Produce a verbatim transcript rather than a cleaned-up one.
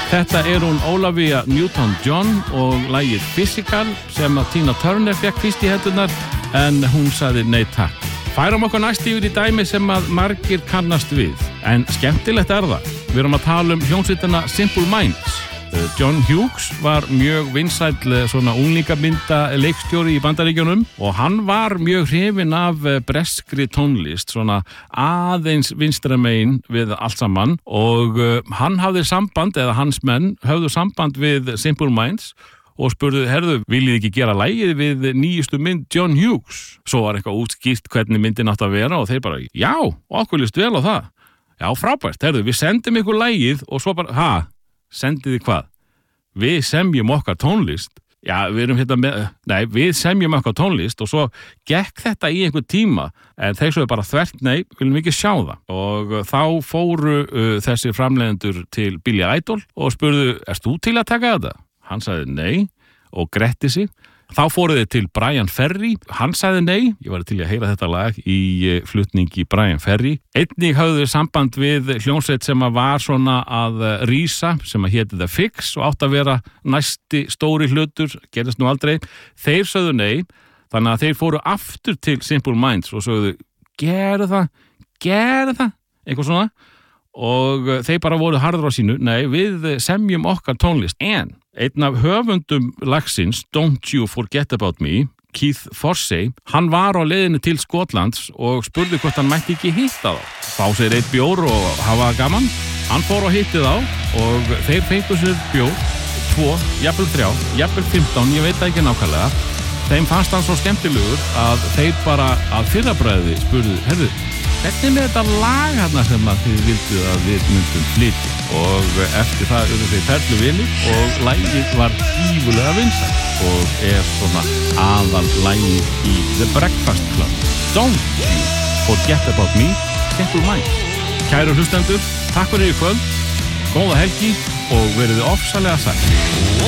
Þetta er hún Olivia Newton-John og lagið Physical sem að Tina Turner fekk fyrst í hendurnar en hún sagði nei takk. Færum okkur næst yfir í dæmi sem að margir kannast við, en skemmtilegt er það. Við erum að tala um hljómsveitina Simple Minds. John Hughes var mjög vinsæll svona unglingamynda leikstjóri í Bandaríkjunum og hann var mjög hrifinn af breskri tónlist, svona aðeins vinstra megin við allt saman og hann hafði samband, eða hans menn höfðu samband við Simple Minds og spurðu, herðu, viljið ekki gera lagið við nýjustu mynd John Hughes? Svo var eitthvað útskýrt hvernig myndin átt að vera og þeir bara, já, okkur líst vel á það. Já, frábært, herðu, við sendum ykkur lagið og svo bara, ha? Sendið þið hvað? Við semjum okkar tónlist. Já, við erum hérna með, nei, við semjum okkar tónlist og svo gekk þetta í einhver tíma en þeir svo er bara þvert, nei, viljum ekki sjá það. Og þá fóru uh, þessi framleiðendur til Billy Idol og spurðu, erst þú til að taka þetta? Hann sagði nei og gretti sig. Þá fóru þið til Brian Ferry, hann sagði nei, ég var til að heyra þetta lag í flutningi Brian Ferry. Einnig höfðu þið samband við hljómsveit sem að var svona að rísa, sem að héti The Fix og átt að vera næsti stóri hlutur, gerðist nú aldrei. Þeir sögðu nei, þannig að þeir fóru aftur til Simple Minds og sögðu, gerðu það, gerðu það, eitthvað svona. Og þeir bara voru harður á sínu, nei, við semjum okkar tónlist, en einn af höfundum lagsins, Don't You Forget About Me, Keith Forsey, hann var á leiðinu til Skotlands og spurði hvort hann mætti ekki hitta þá. Fá sér eitt bjór og hafa gaman. Hann fór og hitti þá og þeir fengu sér bjór, tvo, jafnvel þrjá, jafnvel fimmtán, ég veit það ekki nákvæmlega. Þeim fannst hann svo skemmtilegur að þeir bara að fyrrabræði spurðu, herðu, hvernig með þetta lag hérna sem að þið vildu að við myndum flytja? Og eftir það urðu þeir perlu vinir og lagið var gífurlega vinsælt og er svona aðal lagið í The Breakfast Club. Don't You Forget About Me, Simple Minds. Kæru hlustendur, takk fyrir í kvöld, góða helgi og verið ofsalega sæl.